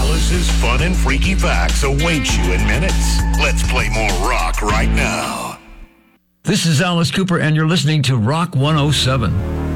Alice's fun and freaky facts await you in minutes. Let's play more rock right now. This is Alice Cooper, and you're listening to Rock 107.